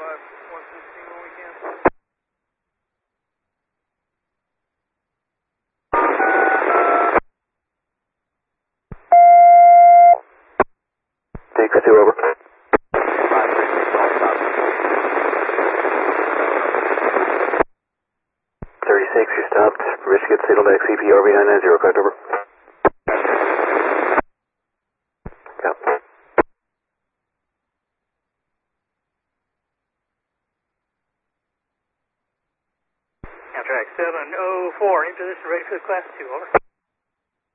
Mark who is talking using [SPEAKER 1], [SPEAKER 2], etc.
[SPEAKER 1] 116 when we can.
[SPEAKER 2] Take 2 over. 36, you stopped. Permission to get signal back CPR behind 90, correct over. Yep.
[SPEAKER 1] Amtrak 704, into this ready for the class 2, over.